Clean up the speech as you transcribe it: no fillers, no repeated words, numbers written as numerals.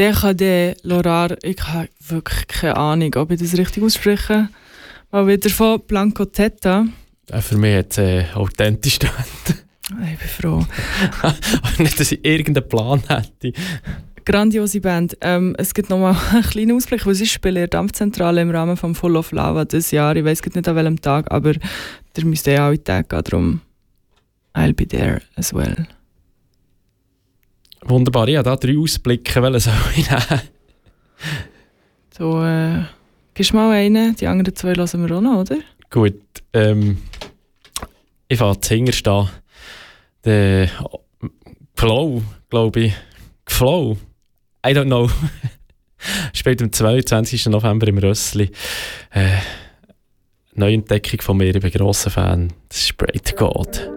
Deja de Lorar, ich habe wirklich keine Ahnung, ob ich das richtig ausspreche. Mal wieder von Blanco Teta. Für mich hat es authentisch gestanden. Ich bin froh. Nicht, dass ich irgendeinen Plan hätte. Grandiose Band. Es gibt nochmal einen kleinen Ausblick, weil sie spielen in der Dampfzentrale im Rahmen vom Full of Lava dieses Jahr. Ich weiss nicht an welchem Tag, aber ihr müsst ja alle Tage gehen, darum I'll be there as well. Wunderbar, ich habe da 3 Ausblicke, welchen soll ich nehmen? So, gibst mal einen, die anderen 2 hören wir auch noch, oder? Gut, ich fange zu stehen. Der Flow, glaube ich. Flow? I don't know. Spielt am 22. November im Rössli. Neuentdeckung von mir, ich bin ein grosser Fan. Das ist Pray to God.